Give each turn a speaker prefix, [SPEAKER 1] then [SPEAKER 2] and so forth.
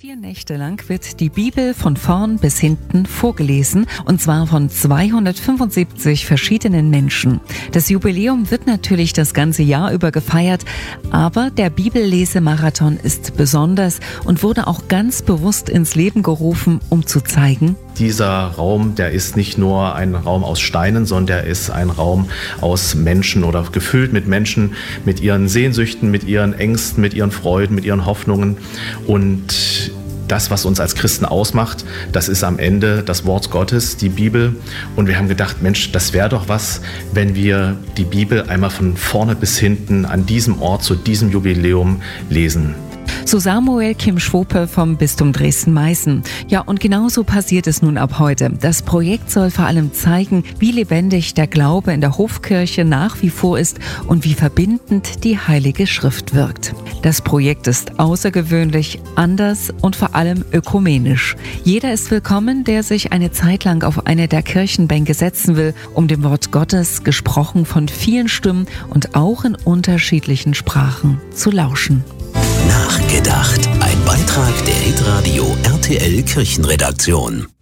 [SPEAKER 1] 4 Nächte lang wird die Bibel von vorn bis hinten vorgelesen, und zwar von 275 verschiedenen Menschen. Das Jubiläum wird natürlich das ganze Jahr über gefeiert, aber der Bibellesemarathon ist besonders und wurde auch ganz bewusst ins Leben gerufen, um zu zeigen:
[SPEAKER 2] Dieser Raum, der ist nicht nur ein Raum aus Steinen, sondern der ist ein Raum aus Menschen oder gefüllt mit Menschen, mit ihren Sehnsüchten, mit ihren Ängsten, mit ihren Freuden, mit ihren Hoffnungen. Und das, was uns als Christen ausmacht, das ist am Ende das Wort Gottes, die Bibel. Und wir haben gedacht, Mensch, das wäre doch was, wenn wir die Bibel einmal von vorne bis hinten an diesem Ort zu diesem Jubiläum lesen.
[SPEAKER 1] So Samuel Kim Schwope vom Bistum Dresden-Meißen. Ja, und genauso passiert es nun ab heute. Das Projekt soll vor allem zeigen, wie lebendig der Glaube in der Hofkirche nach wie vor ist und wie verbindend die Heilige Schrift wirkt. Das Projekt ist außergewöhnlich, anders und vor allem ökumenisch. Jeder ist willkommen, der sich eine Zeit lang auf eine der Kirchenbänke setzen will, um dem Wort Gottes, gesprochen von vielen Stimmen und auch in unterschiedlichen Sprachen, zu lauschen.
[SPEAKER 3] Nachgedacht. Ein Beitrag der Hitradio RTL Kirchenredaktion.